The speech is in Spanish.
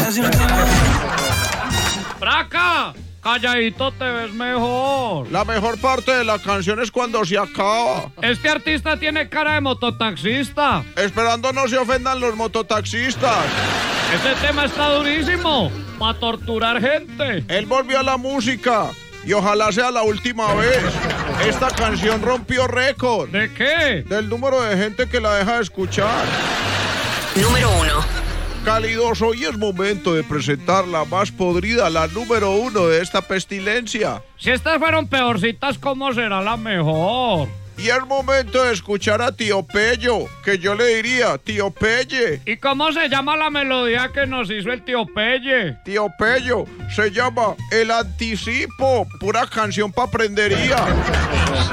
¡Braca! Calladito te ves mejor. La mejor parte de la canción es cuando se acaba. Este artista tiene cara de mototaxista. Esperando no se ofendan los mototaxistas. Ese tema está durísimo. Para torturar gente. Él volvió a la música. Y ojalá sea la última vez. Esta canción rompió récord. ¿De qué? Del número de gente que la deja de escuchar. Número 1. Cálidos, hoy es momento de presentar la más podrida, la número 1 de esta pestilencia. Si estas fueron peorcitas, ¿cómo será la mejor? Y es momento de escuchar a Tío Pello, que yo le diría, Tío Pelle. ¿Y cómo se llama la melodía que nos hizo el tío Pelle? Tío Pello, se llama El Anticipo, pura canción pa' prendería.